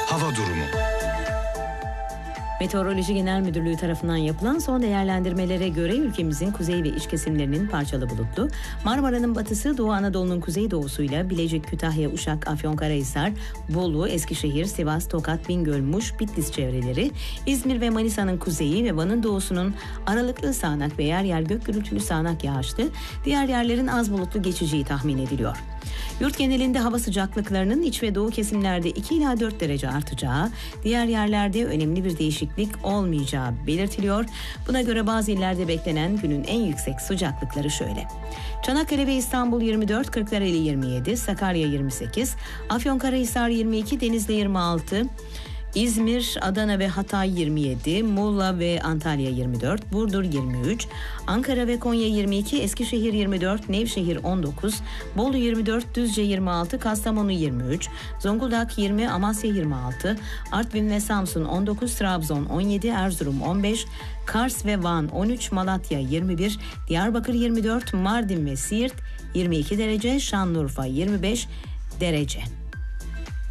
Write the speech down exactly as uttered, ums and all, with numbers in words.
Hava durumu. Meteoroloji Genel Müdürlüğü tarafından yapılan son değerlendirmelere göre ülkemizin kuzey ve iç kesimlerinin parçalı bulutlu, Marmara'nın batısı, Doğu Anadolu'nun kuzeydoğusuyla Bilecik, Kütahya, Uşak, Afyonkarahisar, Bolu, Eskişehir, Sivas, Tokat, Bingöl, Muş, Bitlis çevreleri, İzmir ve Manisa'nın kuzeyi ve Van'ın doğusunun aralıklı sağanak ve yer yer gök gürültülü sağanak yağışlı, diğer yerlerin az bulutlu geçeceği tahmin ediliyor. Yurt genelinde hava sıcaklıklarının iç ve doğu kesimlerde iki ila dört derece artacağı, diğer yerlerde önemli bir değişiklik olmayacağı belirtiliyor. Buna göre bazı illerde beklenen günün en yüksek sıcaklıkları şöyle: Çanakkale ve İstanbul yirmi dört, Kırklareli yirmi yedi, Sakarya yirmi sekiz, Afyonkarahisar yirmi iki, Denizli yirmi altı, İzmir, Adana ve Hatay yirmi yedi, Muğla ve Antalya yirmi dört, Burdur yirmi üç, Ankara ve Konya yirmi iki, Eskişehir yirmi dört, Nevşehir on dokuz, Bolu yirmi dört, Düzce yirmi altı, Kastamonu yirmi üç, Zonguldak yirmi, Amasya yirmi altı, Artvin ve Samsun on dokuz, Trabzon on yedi, Erzurum on beş, Kars ve Van on üç, Malatya yirmi bir, Diyarbakır yirmi dört, Mardin ve Siirt yirmi iki derece, Şanlıurfa yirmi beş derece.